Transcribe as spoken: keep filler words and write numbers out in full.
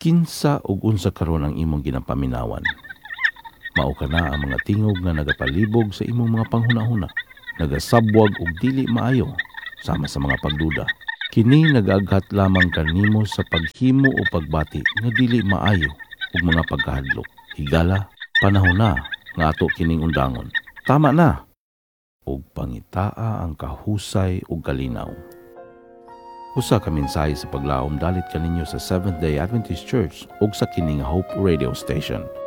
Kinsa ug unsa karon ang imong ginapaminawan? Mao kana ang mga tingog nga nagapalibog sa imong mga panghunahuna, nagasabwag og dili maayo sama sa mga pagduda. Kini nagaghat lamang kanimo sa paghimo o pagbati nga dili maayo ug mga pagkahadlok. Higala, panahon na nga ato kining undangon. Tama na. Ug pangitaa ang kahusay ug kalinaw. Usa ka mensahe sa paglaom dalit kaninyo sa Seventh-day Adventist Church ug sa kining Hope Radio Station.